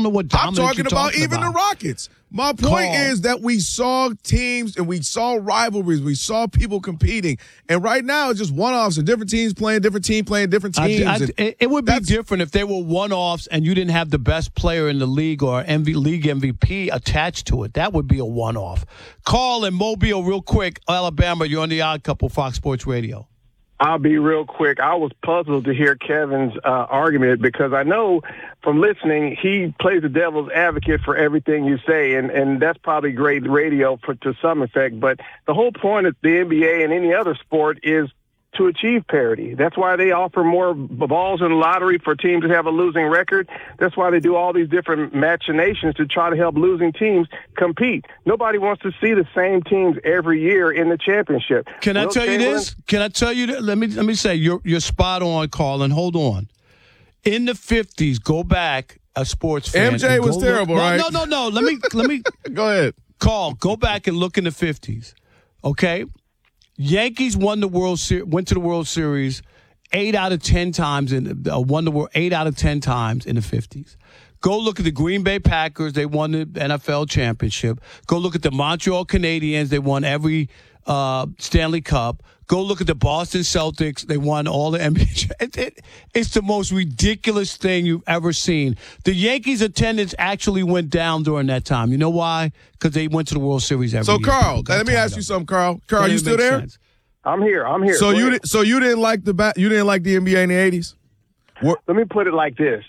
know what dominance I'm talking you're about talking even about. the Rockets. My point is that we saw teams and we saw rivalries. We saw people competing. And right now, it's just one-offs and different teams playing different teams. It would be different if they were one-offs and you didn't have the best player in the league or league MVP attached to it. That would be a one-off. Carl in Mobile, real quick, Alabama, you're on the Odd Couple, Fox Sports Radio. I'll be real quick. I was puzzled to hear Kevin's argument because I know from listening he plays the devil's advocate for everything you say, and that's probably great radio to some effect. But the whole point of the NBA and any other sport is to achieve parity. That's why they offer more balls in the lottery for teams that have a losing record. That's why they do all these different machinations to try to help losing teams compete. Nobody wants to see the same teams every year in the championship. Can I tell you this? Can I tell you that? Let me say you're spot on, Carl, and hold on. In the 50s, go back, a sports fan. MJ was terrible, right? No. Let me go ahead. Carl, go back and look in the 50s. Okay? Yankees went to the World Series 8 out of 10 times won the World 8 out of 10 times in the 50s. Go look at the Green Bay Packers, they won the NFL championship. Go look at the Montreal Canadiens, they won every Stanley Cup. Go look at the Boston Celtics, they won all the NBA. It's the most ridiculous thing you've ever seen. The Yankees' attendance actually went down during that time. You know why? Because they went to the World Series every year. So, Carl, let me ask you something, Carl. Carl, you still there? Sense. I'm here. So you didn't like the NBA in the 80s? Let me put it like this.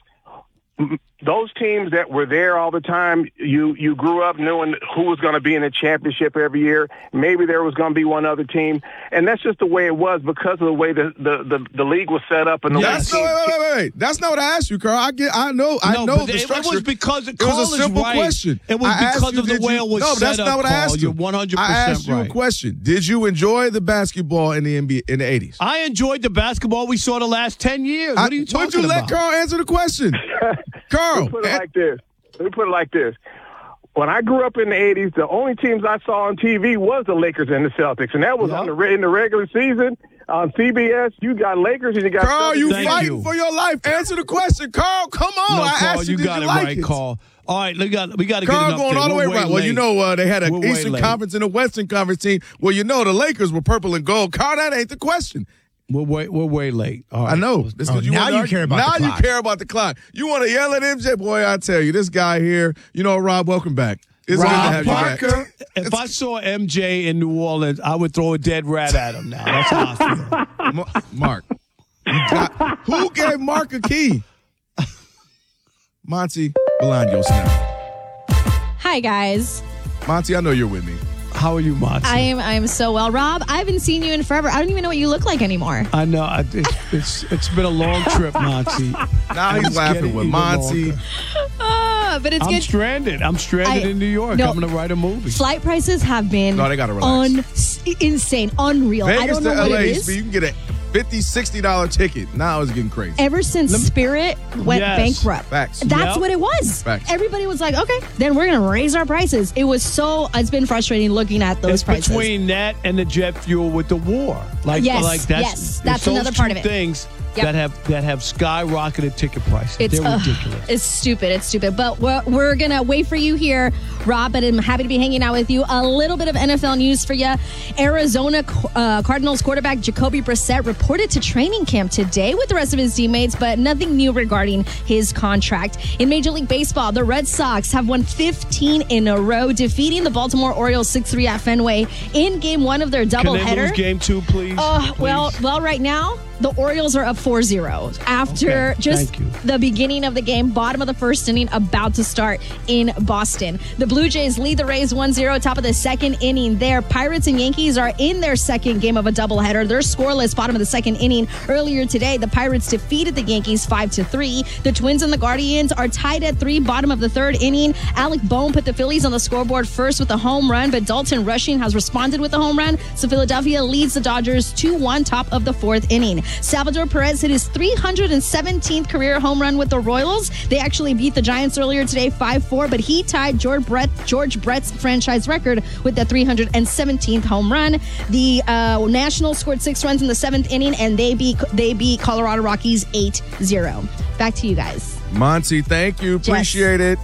Those teams that were there all the time, you grew up knowing who was going to be in the championship every year. Maybe there was going to be one other team, and that's just the way it was because of the way the league was set up and the way. Wait. That's not what I asked you, Carl. I know the structure. It was because it was a simple question. It was because of the way it was set up. No, that's not what I asked you. You're 100% I asked you a question. Did you enjoy the basketball in the NBA in the 80s? I enjoyed the basketball we saw the last 10 years. What are you talking about? Would you let Carl answer the question? Carl. Let me put it like this. When I grew up in the 80s, the only teams I saw on TV was the Lakers and the Celtics, and that was in the regular season. On CBS, you got Lakers and you got Carl, Celtics. you fighting for your life. Answer the question. Carl, come on. No, I Carl, asked you, got it like right, it? Carl. All right, we got to get an Carl update. going all the way right. Well, you know they had an Eastern Conference and a Western Conference team. Well, you know the Lakers were purple and gold. Carl, that ain't the question. We're way late. All right. I know. Now you care about the clock. You care about the clock. You want to yell at MJ? Boy, I tell you, this guy here, Rob, welcome back. It's good to have Parker, you back. If I saw MJ in New Orleans, I would throw a dead rat at him now. That's how I feel. Mark. Who gave Mark a key? Monty Bolaños now. Hi, guys. Monty, I know you're with me. How are you, Monty? I'm so well. Rob, I haven't seen you in forever. I don't even know what you look like anymore. I know. It's been a long trip, Monty. Now he's laughing with Monty. But it's good. I'm stranded in New York. I'm going to write a movie. Flight prices have been they gotta relax. Insane, unreal. Vegas I don't know to what LA, it is. you can get a $50, $60 ticket. Now it's getting crazy. Ever since Spirit went bankrupt. Facts. That's what it was. Facts. Everybody was like, okay, then we're going to raise our prices. It's been frustrating looking at those prices. Between that and the jet fuel with the war. That's another part of it. Things that have skyrocketed ticket prices. They're ridiculous. It's stupid. But we're going to wait for you here, Rob, and I'm happy to be hanging out with you. A little bit of NFL news for you. Arizona Cardinals quarterback Jacoby Brissett reported to training camp today with the rest of his teammates, but nothing new regarding his contract. In Major League Baseball, the Red Sox have won 15 in a row, defeating the Baltimore Orioles 6-3 at Fenway in Game 1 of their doubleheader. Can they lose Game 2, please? Well, right now, the Orioles are up 4-0 after the beginning of the game, bottom of the first inning, about to start in Boston. The Blue Jays lead the Rays 1-0, top of the second inning there. Pirates and Yankees are in their second game of a doubleheader. They're scoreless, bottom of the second inning. Earlier today, the Pirates defeated the Yankees 5-3. The Twins and the Guardians are tied at 3, bottom of the third inning. Alec Bohm put the Phillies on the scoreboard first with a home run, but Dalton Rushing has responded with a home run. So Philadelphia leads the Dodgers 2-1, top of the fourth inning. Salvador Perez hit his 317th career home run with the Royals. They actually beat the Giants earlier today 5-4, but he tied George Brett's franchise record with the 317th home run. The Nationals scored 6 runs in the 7th inning, and they beat Colorado Rockies 8-0. Back to you guys. Monty, thank you. Appreciate it.